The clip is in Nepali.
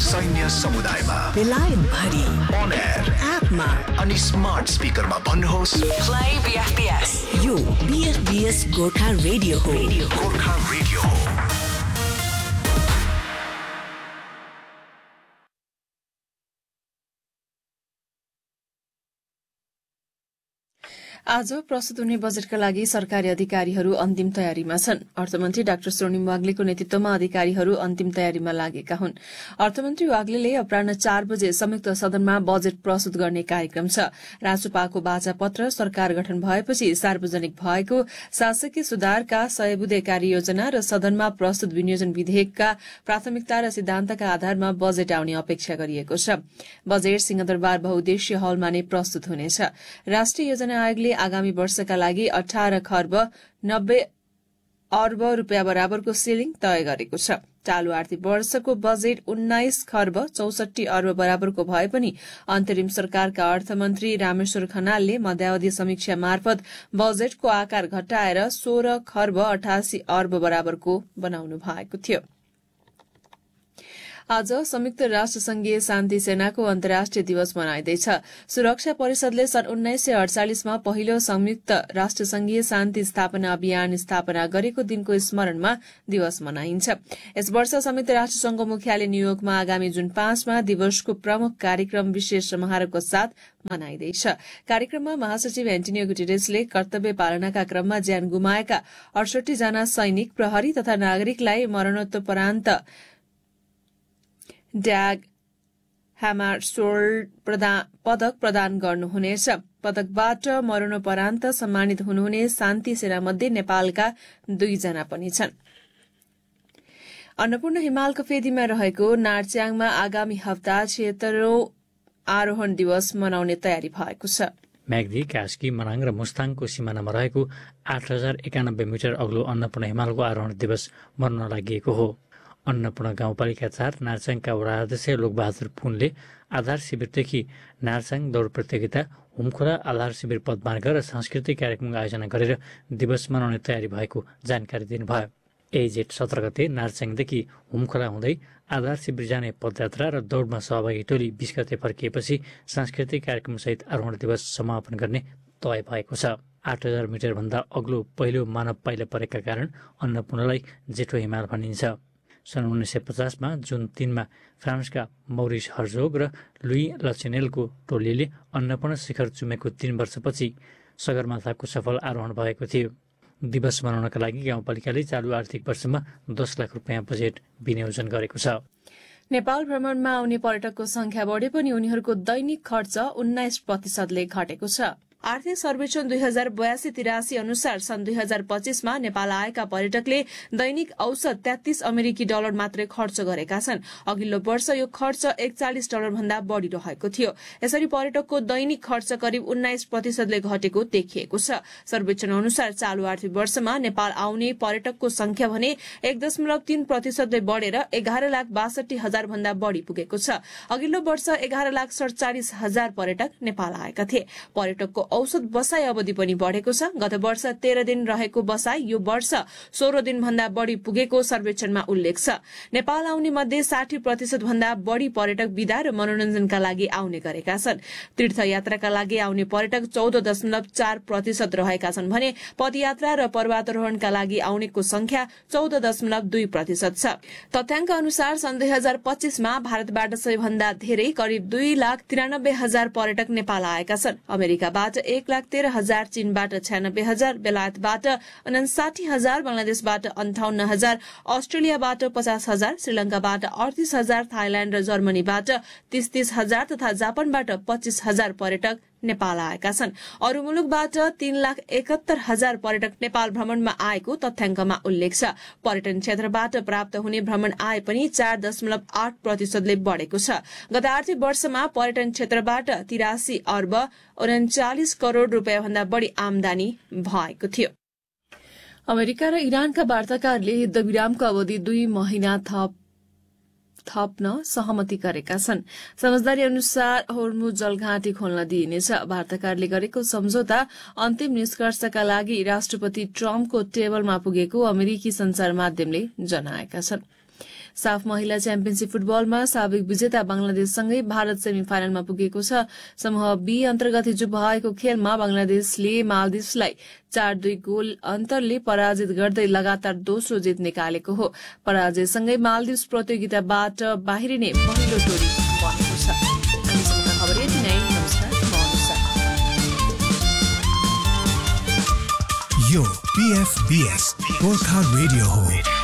सैन्य समुदायमा, बेलायत भरि, on air, एपमा अनि स्मार्ट स्पिकरमा भन्नुहोस् Play BFBS. यो BFBS गोर्खा रेडियो हो. गोर्खा रेडियो हो. आज प्रस्तुत हुने बजेटका लागि सरकारी अधिकारीहरू अन्तिम तयारीमा छन्। अर्थमन्त्री डाक्टर स्वर्णिम वाग्लेको नेतृत्वमा अधिकारीहरू अन्तिम तयारीमा लागेका हुन्। अर्थमन्त्री वाग्लेले अपराह्न 4 बजे संयुक्त सदनमा बजेट प्रस्तुत गर्ने कार्यक्रम छ। राष्ट्रपाको बाचा पत्र सरकार गठन भएपछि सार्वजनिक भएको शासकीय सुधारका 100 बुँदे कार्ययोजना र सदनमा प्रस्तुत विनियोजन विधेयकका प्राथमिकता र सिद्धान्तका आधारमा बजेट आउने अपेक्षा गरिएको छ। बजेट सिंहदरबार बहुद्देश्य हलमा नै प्रस्तुत हुनेछ। राष्ट्रिय योजना आयोगले आगामी वर्षका लागि 18 खर्ब 90 अर्ब रुपियाँ बराबरको सिलिङ तय गरेको छ। चालू आर्थिक वर्षको बजेट 19 खर्ब 64 अर्ब बराबरको भए पनि अन्तरिम सरकारका अर्थमन्त्री रामेश्वर खनालले मध्यावधि समीक्षा मार्फत बजेटको आकार घटाएर 16 खर्ब 88 अर्ब बराबरको बनाउनु भएको थियो। आज संयुक्त राष्ट्र संघीय शान्ति सेनाको अन्तर्राष्ट्रिय दिवस मनाइँदैछ। सुरक्षा परिषदले सन् 1948 मा पहिलो संयुक्त राष्ट्र संघीय शान्ति स्थापना अभियान स्थापना गरेको दिनको स्मरणमा दिवस मनाइन्छ। यस वर्ष संयुक्त राष्ट्र संघको मुख्यालय न्यूयोर्कमा आगामी जुन 5 मा दिवसको प्रमुख कार्यक्रम विशेष समारोहको साथ मनाइँदैछ। कार्यक्रममा महासचिव एन्टोनियो गुटेरेसले कर्तव्य पालनाका क्रममा ज्यान गुमाएका 68 जना सैनिक, प्रहरी तथा नागरिकलाई मरणोत्तरपरान्त ड्याग ह्यामरसोल्ड पदक प्रदान गर्नुहुनेछ। पदकबाट मरणोपरान्त सम्मानित हुनुहुने शान्ति सेनामध्ये नेपालका 2 जना पनि छन्। अन्नपूर्ण हिमालको फेदीमा रहेको नार्च्याङमा आगामी हप्ता 76औं आरोहण दिवस मनाउने तयारी भएको छ। म्याग्दी, कास्की, मनाङ र मुस्ताङको सिमानामा रहेको 8091 मिटर अग्लो अन्नपूर्ण हिमालको आरोहण दिवस मनाउन लागि हो। अन्नपूर्ण गाउँपालिका 4 नार्चाङका वडा अध्यक्ष लोकबहादुर पुनले आधार शिविरदेखि नार्चाङ दौड प्रतियोगिता, हुमखोला आधार शिविर पदमार्ग र सांस्कृतिक कार्यक्रमको आयोजना गरेर दिवस मनाउने तयारी भएको जानकारी दिनुभयो। जेठ 17 गते नार्चाङदेखि हुमखोला हुँदै आधार शिविर जाने पदयात्रा र दौडमा सहभागी टोली 20 गते फर्किएपछि सांस्कृतिक कार्यक्रमसहित आरोहण दिवस समापन गर्ने तय भएको छ। 8000 मिटर भन्दा अग्लो पहिलो मानव पाइला परेका कारण अन्नपूर्णलाई जेठो हिमाल भनिन्छ। सन् 1950 मा जुन 3 मा फ्रान्सका मौरिस हर्जोग र लुई लचेनेलको टोलीले अन्नपूर्ण शिखर चुमेको 3 वर्षपछि सगरमाथाको सफल आरोहण भएको थियो। दिवस मनाउनका लागि गाउँपालिकाले चालू आर्थिक वर्षमा 10 लाख रुपियाँ बजेट विनियोजन गरेको छ। नेपाल भ्रमणमा आउने पर्यटकको संख्या बढे पनि उनीहरूको दैनिक खर्च 19% घटेको छ। आर्थिक सर्वेक्षण 2082-83 अनुसार सन् 2025 मा नेपाल आएका पर्यटकले दैनिक औसत $33 मात्रै खर्च गरेका छन्। अघिल्लो वर्ष यो खर्च $41 भन्दा बढ़ी रहेको थियो। यसरी पर्यटकको दैनिक खर्च करिब 19% घटेको देखिएको छ। सर्वेक्षण अनुसार चालू आर्थिक वर्षमा नेपाल आउने पर्यटकको संख्या भने 1.3% बढ़ेर 11,62,000 भन्दा बढ़ी पुगेको छ। अघिल्लो वर्ष 11,47,000 पर्यटक नेपाल आएका थिए। पर्यटकको औसत बसाई अवधि पनि बढ़ेको छ। गत वर्ष 13 दिन रहेको बसाई यो वर्ष 16 दिन भन्दा बढ़ी पुगेको सर्वेक्षणमा उल्लेख छ। नेपाल आउने मध्ये 60% भन्दा बढ़ी पर्यटक विदा र मनोरञ्जनका लागि आउने गरेका छन्। तीर्थयात्राका लागि आउने पर्यटक 14.4% रहेका छन् भने पदयात्रा र पर्वतारोहणका लागि आउनेको संख्या 14.2% छ। तथ्याङ्क अनुसार सन् 2025 मा भारतबाट सबैभन्दा धेरै करिब 2,93,000 पर्यटक नेपाल आएका छन्। अमेरिकाबाट 1,13,000, चीनबाट 96,000, बेलायतबाट 59,000, बंगलादेशबाट 58,000, अस्ट्रेलियाबाट 50,000, श्रीलंकाबाट 38,000, थाइल्याण्ड र जर्मनीबाट 30,000 तथा जापानबाट 25,000 पर्यटक नेपाल आएका छन्। अरू मुलुकबाट 3,71,000 पर्यटक नेपाल भ्रमणमा आएको तथ्याङ्कमा उल्लेख छ। पर्यटन क्षेत्रबाट प्राप्त हुने भ्रमण आय पनि 4.8%ले बढ़ेको छ। गत आर्थिक वर्षमा पर्यटन क्षेत्रबाट 83 अर्ब 39 करोड़ रुपियाँ भन्दा बढ़ी आमदानी भएको थियो। अमेरिका र इरानका वार्ताकारले युद्धविरामको अवधि 2 महिना थप्न सहमति गरेका छन्। समझदारी अनुसार होर्मुज जलघाटी खोल्न दिइनेछ। वार्ताकारले गरेको सम्झौता अन्तिम निष्कर्षका लागि राष्ट्रपति ट्रम्पको टेबलमा पुगेको अमेरिकी संचार माध्यमले जनाएका छन्। साफ महिला च्याम्पियनशिप फुटबलमा साबिक विजेता बंगलादेशसँगै भारत सेमी फाइनलमा पुगेको छ। समूह बी अन्तर्गत हिजो भएको खेलमा बंगलादेशले मालदिव्सलाई 4-2 गोल अन्तरले पराजित गर्दै लगातार दोस्रो जित निकालेको हो। पराजयसँगै मालदिव्स प्रतियोगिताबाट बाहिरिने पहिलो टोली बनेको छ। खबर यति नै। नमस्कार। यो PFBS गोर्खा रेडियो हो।